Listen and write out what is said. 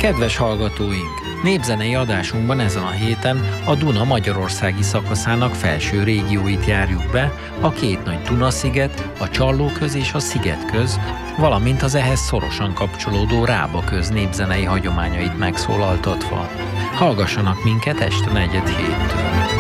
Kedves hallgatóink! Népzenei adásunkban ezen a héten a Duna magyarországi szakaszának felső régióit járjuk be, a két nagy Duna-sziget, a Csallóköz és a Szigetköz, valamint az ehhez szorosan kapcsolódó Rábaköz népzenei hagyományait megszólaltatva. Hallgassanak minket este 4:07-től.